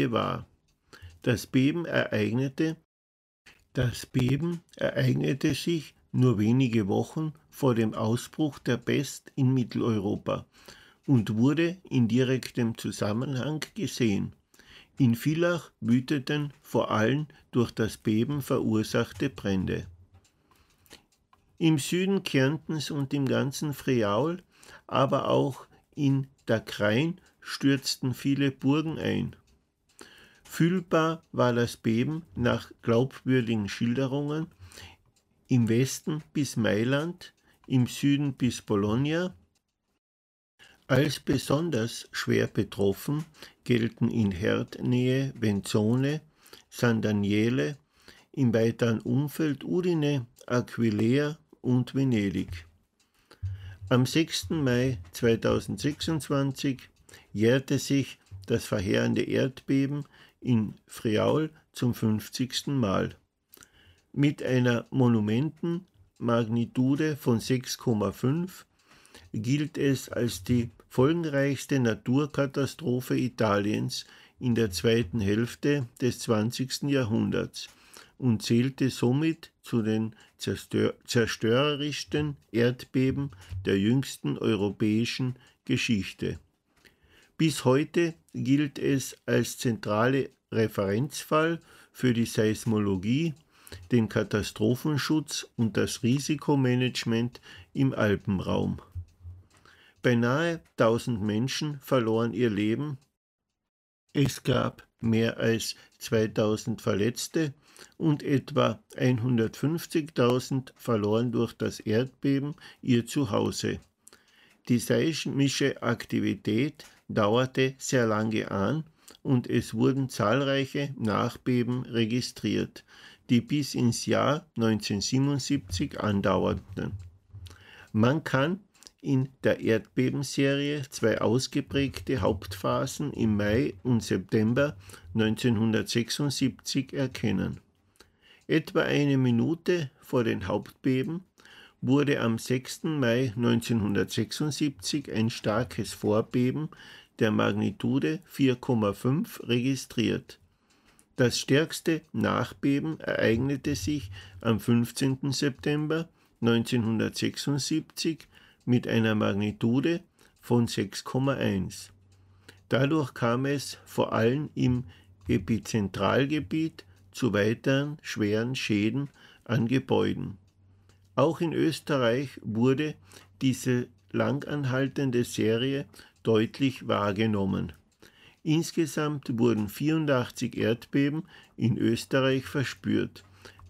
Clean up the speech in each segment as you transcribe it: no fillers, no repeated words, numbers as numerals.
Ende war. Das Beben ereignete sich nur wenige Wochen vor dem Ausbruch der Pest in Mitteleuropa und wurde in direktem Zusammenhang gesehen. In Villach wüteten vor allem durch das Beben verursachte Brände. Im Süden Kärntens und im ganzen Friaul, aber auch in der Krain stürzten viele Burgen ein. Fühlbar war das Beben nach glaubwürdigen Schilderungen im Westen bis Mailand, im Süden bis Bologna. Als besonders schwer betroffen gelten in Herdnähe Venzone, San Daniele, im weiteren Umfeld Udine, Aquileia und Venedig. Am 6. Mai 2026 jährte sich das verheerende Erdbeben in Friaul zum 50. Mal. Mit einer Monumentenmagnitude von 6,5 gilt es als die folgenreichste Naturkatastrophe Italiens in der zweiten Hälfte des 20. Jahrhunderts und zählte somit zu den zerstörerischsten Erdbeben der jüngsten europäischen Geschichte. Bis heute gilt es als zentrale Referenzfall für die Seismologie, den Katastrophenschutz und das Risikomanagement im Alpenraum. Beinahe 1000 Menschen verloren ihr Leben. Es gab mehr als 2000 Verletzte und etwa 150.000 verloren durch das Erdbeben ihr Zuhause. Die seismische Aktivität dauerte sehr lange an und es wurden zahlreiche Nachbeben registriert, die bis ins Jahr 1977 andauerten. Man kann in der Erdbebenserie zwei ausgeprägte Hauptphasen im Mai und September 1976 erkennen. Etwa eine Minute vor den Hauptbeben wurde am 6. Mai 1976 ein starkes Vorbeben der Magnitude 4,5 registriert. Das stärkste Nachbeben ereignete sich am 15. September 1976 mit einer Magnitude von 6,1. Dadurch kam es vor allem im Epizentralgebiet zu weiteren schweren Schäden an Gebäuden. Auch in Österreich wurde diese langanhaltende Serie deutlich wahrgenommen. Insgesamt wurden 84 Erdbeben in Österreich verspürt,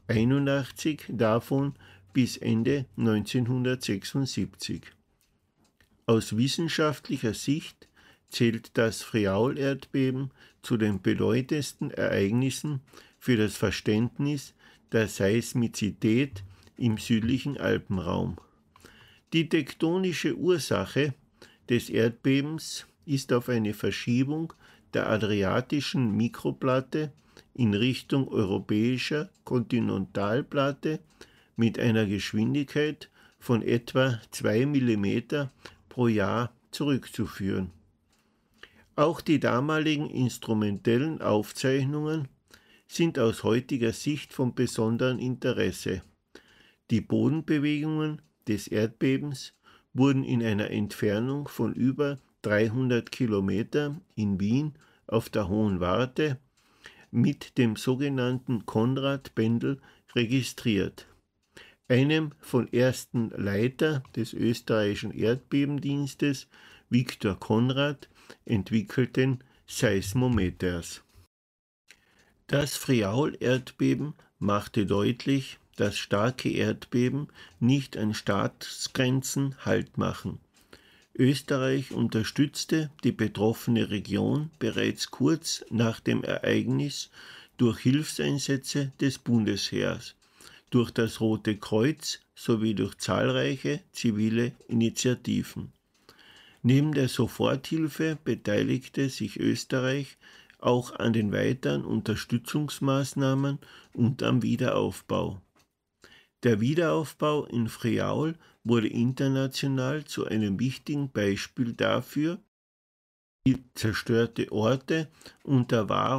81 davon bis Ende 1976. Aus wissenschaftlicher Sicht zählt das Friaul-Erdbeben zu den bedeutendsten Ereignissen für das Verständnis der Seismizität im südlichen Alpenraum. Die tektonische Ursache des Erdbebens ist auf eine Verschiebung der adriatischen Mikroplatte in Richtung europäischer Kontinentalplatte mit einer Geschwindigkeit von etwa 2 mm pro Jahr zurückzuführen. Auch die damaligen instrumentellen Aufzeichnungen sind aus heutiger Sicht von besonderem Interesse. Die Bodenbewegungen des Erdbebens wurden in einer Entfernung von über 300 Kilometer in Wien auf der Hohen Warte mit dem sogenannten Konrad-Pendel registriert, einem von ersten Leiter des österreichischen Erdbebendienstes, Viktor Konrad, entwickelten Seismometers. Das Friaul-Erdbeben machte deutlich, dass starke Erdbeben nicht an Staatsgrenzen Halt machen. Österreich unterstützte die betroffene Region bereits kurz nach dem Ereignis durch Hilfseinsätze des Bundesheers, durch das Rote Kreuz sowie durch zahlreiche zivile Initiativen. Neben der Soforthilfe beteiligte sich Österreich auch an den weiteren Unterstützungsmaßnahmen und am Wiederaufbau. Der Wiederaufbau in Friaul wurde international zu einem wichtigen Beispiel dafür, wie zerstörte Orte unter